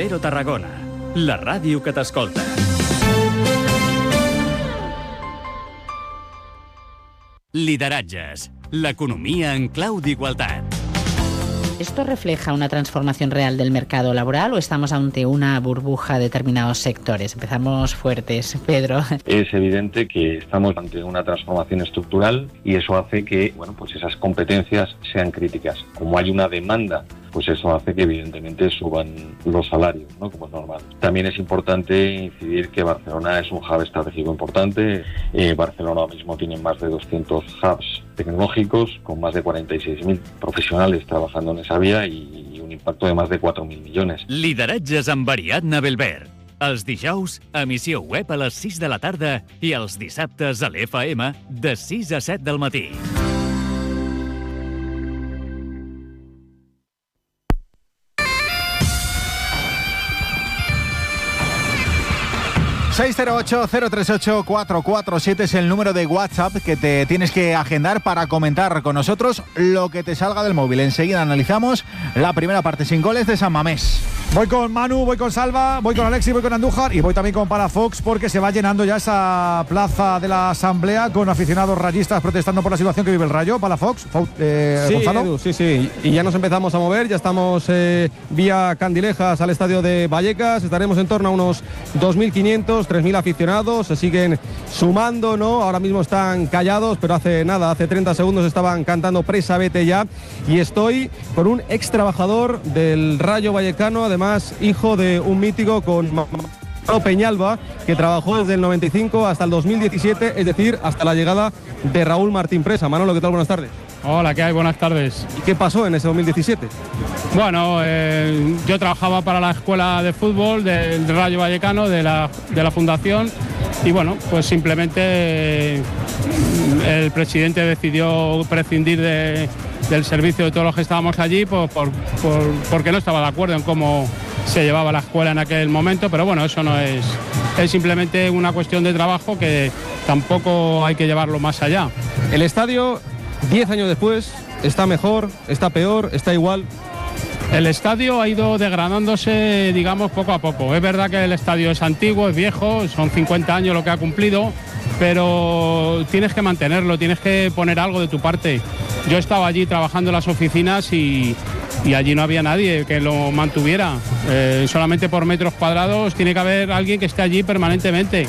Cero Tarragona, la ràdio que t'escolta. Lideratges, l'economia en clau d'igualtat. ¿Esto refleja una transformación real del mercado laboral o estamos ante una burbuja de determinados sectores? Empezamos fuertes, Pedro. Es evidente que estamos ante una transformación estructural y eso hace que, pues esas competencias sean críticas. Como hay una demanda, pues eso hace que evidentemente suban los salarios, ¿no? Como es normal. También es importante incidir que Barcelona es un hub estratégico importante. Barcelona ahora mismo tiene más de 200 hubs tecnológicos con más de 46.000 profesionales trabajando en esa vía y un impacto de más de 4.000 millones. Lideratges amb Ariadna Belver. Els dijous, emissió web a les 6 de la tarda i els dissabtes a l'FM de 6 a 7 del matí. ...608-038-447 es el número de WhatsApp que te tienes que agendar para comentar con nosotros lo que te salga del móvil. Enseguida analizamos la primera parte sin goles de San Mamés. Voy con Manu, voy con Salva, voy con Alexis, voy con Andújar y voy también con Palafox porque se va llenando ya esa plaza de la Asamblea con aficionados rayistas protestando por la situación que vive el Rayo. Palafox, sí, Gonzalo. Edu, sí, y ya nos empezamos a mover, ya estamos vía Candilejas al estadio de Vallecas, estaremos en torno a unos 2.500, 3.000 aficionados, se siguen sumando, ¿no? Ahora mismo están callados, pero hace 30 segundos estaban cantando Presa vete ya, y estoy con un ex trabajador del Rayo Vallecano, además hijo de un mítico con Peñalba, que trabajó desde el 95 hasta el 2017, es decir, hasta la llegada de Raúl Martín Presa. Manolo, ¿qué tal? Buenas tardes. Hola, ¿qué hay? Buenas tardes. ¿Y qué pasó en ese 2017? Bueno, yo trabajaba para la escuela de fútbol del Rayo Vallecano, de la fundación, y bueno, pues simplemente el presidente decidió prescindir del servicio de todos los que estábamos allí porque no estaba de acuerdo en cómo se llevaba la escuela en aquel momento, pero bueno, eso no es simplemente una cuestión de trabajo que tampoco hay que llevarlo más allá. El estadio, 10 años después, ¿está mejor, está peor, está igual? El estadio ha ido degradándose, digamos, poco a poco. Es verdad que el estadio es antiguo, es viejo, son 50 años lo que ha cumplido, pero tienes que mantenerlo, tienes que poner algo de tu parte. Yo estaba allí trabajando en las oficinas y allí no había nadie que lo mantuviera. Solamente por metros cuadrados tiene que haber alguien que esté allí permanentemente,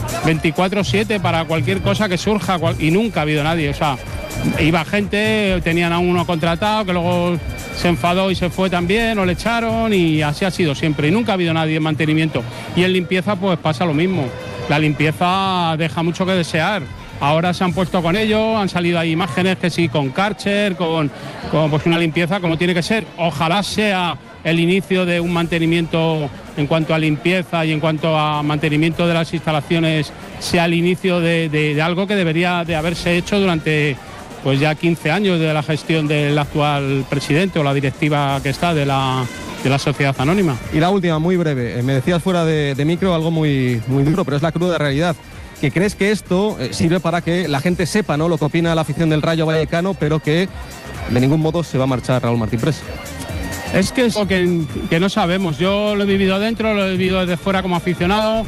24/7 para cualquier cosa que surja, y nunca ha habido nadie. O sea, iba gente, tenían a uno contratado que luego se enfadó y se fue también, o le echaron, y así ha sido siempre, y nunca ha habido nadie en mantenimiento. Y en limpieza pues pasa lo mismo, la limpieza deja mucho que desear. Ahora se han puesto con ello, han salido ahí imágenes que sí, con Karcher, con pues una limpieza como tiene que ser. Ojalá sea el inicio de un mantenimiento en cuanto a limpieza y en cuanto a mantenimiento de las instalaciones, sea el inicio de algo que debería de haberse hecho durante pues ya 15 años de la gestión del actual presidente o la directiva que está de la sociedad anónima. Y la última, muy breve, me decías fuera de micro algo muy duro, pero es la cruda realidad. ¿Que crees que esto sirve para que la gente sepa, ¿no?, lo que opina la afición del Rayo Vallecano, pero que de ningún modo se va a marchar Raúl Martín Presa? Es que es lo que no sabemos. Yo lo he vivido adentro, lo he vivido desde fuera como aficionado.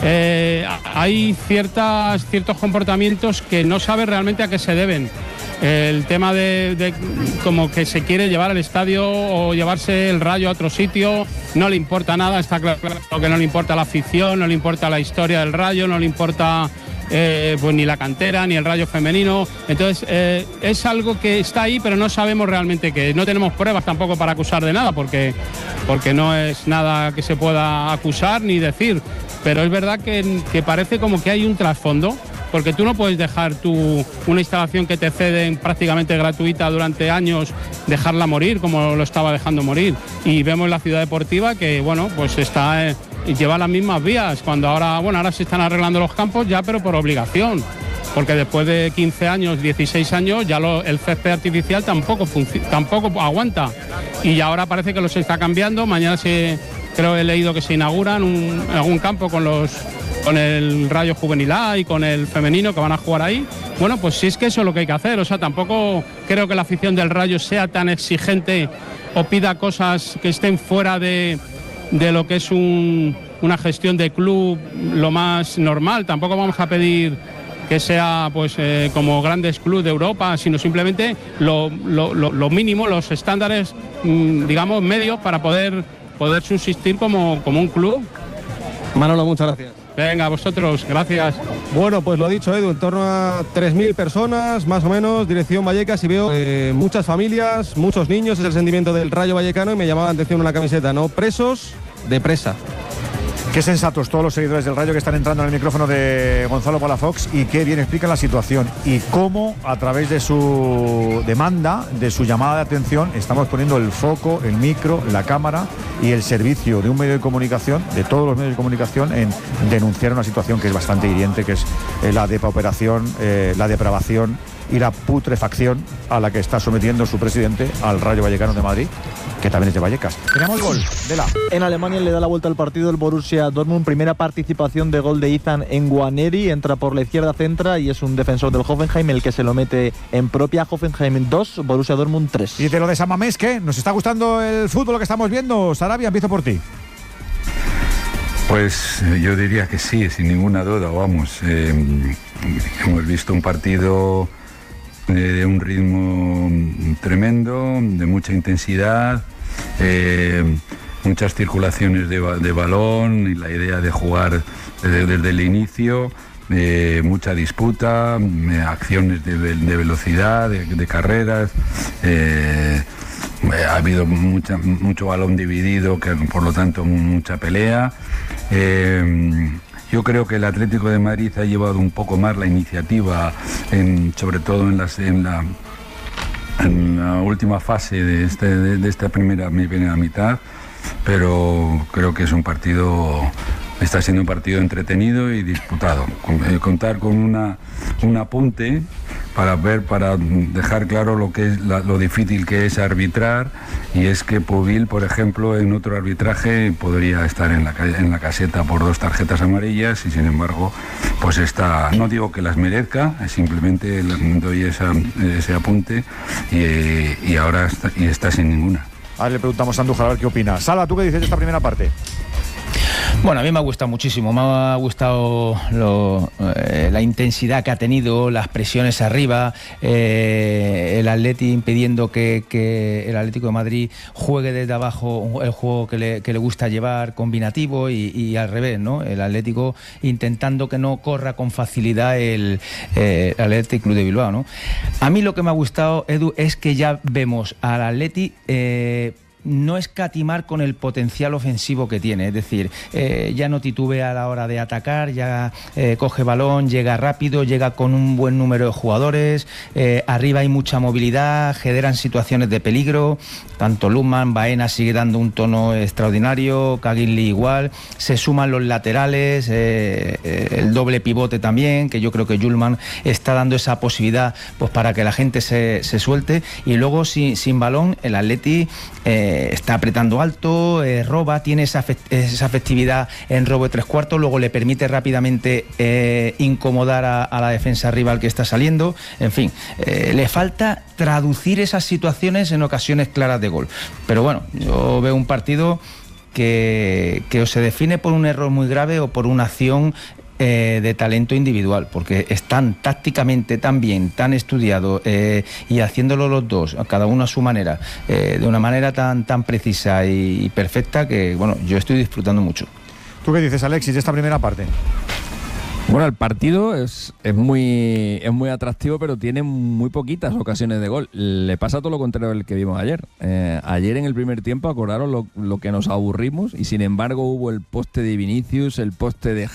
Hay ciertos comportamientos que no sabes realmente a qué se deben. El tema de como que se quiere llevar al estadio o llevarse el Rayo a otro sitio, no le importa nada, está claro que no le importa la afición, no le importa la historia del Rayo, no le importa pues ni la cantera, ni el Rayo femenino. Entonces es algo que está ahí, pero no sabemos realmente qué. No tenemos pruebas tampoco para acusar de nada, porque no es nada que se pueda acusar ni decir. Pero es verdad que parece como que hay un trasfondo, porque tú no puedes dejar una instalación que te ceden prácticamente gratuita durante años, dejarla morir como lo estaba dejando morir. Y vemos la ciudad deportiva que, bueno, pues lleva las mismas vías, cuando ahora se están arreglando los campos ya, pero por obligación, porque después de 15 años, 16 años, ya el césped artificial tampoco aguanta. Y ahora parece que los está cambiando. Mañana creo he leído que se inauguran algún campo con el Rayo Juvenil A y con el femenino que van a jugar ahí. Bueno, pues sí, es que eso es lo que hay que hacer. O sea, tampoco creo que la afición del Rayo sea tan exigente o pida cosas que estén fuera de de lo que es una gestión de club lo más normal. Tampoco vamos a pedir que sea pues como grandes clubes de Europa, sino simplemente lo mínimo, los estándares, digamos, medios para poder subsistir como un club. Manolo, muchas gracias. Venga, vosotros, gracias. Bueno, pues lo ha dicho Edu, en torno a 3.000 personas, más o menos, dirección Vallecas, y veo muchas familias, muchos niños, es el sentimiento del Rayo Vallecano, y me llamaba la atención una camiseta, ¿no? Presos de presa. Qué sensatos todos los seguidores del Rayo que están entrando en el micrófono de Gonzalo Palafox, y qué bien explican la situación y cómo a través de su demanda, de su llamada de atención, estamos poniendo el foco, el micro, la cámara y el servicio de un medio de comunicación, de todos los medios de comunicación, en denunciar una situación que es bastante hiriente, que es la depauperación, la depravación y la putrefacción a la que está sometiendo su presidente al Rayo Vallecano de Madrid, que también es de Vallecas. Tenemos gol de la... En Alemania le da la vuelta al partido el Borussia Dortmund. Primera participación de gol de Ethan Nwaneri. Entra por la izquierda, centra y es un defensor del Hoffenheim el que se lo mete en propia. Hoffenheim 2, Borussia Dortmund 3. Y de lo de San Mamés, ¿qué? ¿Nos está gustando el fútbol que estamos viendo? Sarabia, empiezo por ti. Pues yo diría que sí, sin ninguna duda, vamos. Hemos visto un partido de un ritmo tremendo, de mucha intensidad, muchas circulaciones de balón y la idea de jugar desde el inicio, mucha disputa, acciones de velocidad, de carreras. Ha habido mucho balón dividido, que por lo tanto mucha pelea. Yo creo que el Atlético de Madrid ha llevado un poco más la iniciativa, sobre todo en la última fase de esta primera mitad, pero creo que está siendo un partido entretenido y disputado. Contar con un apunte para dejar claro lo difícil que es arbitrar, y es que Pubil, por ejemplo, en otro arbitraje podría estar en la caseta por 2 tarjetas amarillas, y sin embargo pues no digo que las merezca, simplemente doy ese apunte, y ahora está sin ninguna. Ahora le preguntamos a Andújar a ver qué opina. Salva, ¿tú qué dices de esta primera parte? Bueno, a mí me ha gustado muchísimo, me ha gustado la intensidad que ha tenido, las presiones arriba, el Atleti impidiendo que el Atlético de Madrid juegue desde abajo el juego que le gusta llevar, combinativo, y al revés, ¿no? El Atlético intentando que no corra con facilidad el Athletic Club de Bilbao, ¿no? A mí lo que me ha gustado, Edu, es que ya vemos al Atleti no escatimar con el potencial ofensivo que tiene, es decir, ya no titubea a la hora de atacar, ya coge balón, llega rápido, llega con un buen número de jugadores, arriba hay mucha movilidad, generan situaciones de peligro, tanto Lundman, Baena sigue dando un tono extraordinario, Kaginli igual, se suman los laterales, el doble pivote también, que yo creo que Julman está dando esa posibilidad pues para que la gente se suelte, y luego sin balón el Atleti está apretando alto, roba, tiene esa efectividad en robo de 3/4, luego le permite rápidamente incomodar a la defensa rival que está saliendo. En fin, le falta traducir esas situaciones en ocasiones claras de gol. Pero bueno, yo veo un partido que o se define por un error muy grave o por una acción de talento individual, porque están tácticamente tan bien, tan estudiados, y haciéndolo los dos, cada uno a su manera, de una manera tan precisa y perfecta, que bueno, yo estoy disfrutando mucho. ¿Tú qué dices, Alexis, de esta primera parte? Bueno, el partido es muy atractivo, pero tiene muy poquitas ocasiones de gol. Le pasa todo lo contrario al que vimos ayer. Ayer en el primer tiempo acordaron lo que nos aburrimos, y sin embargo hubo el poste de Vinicius, el poste de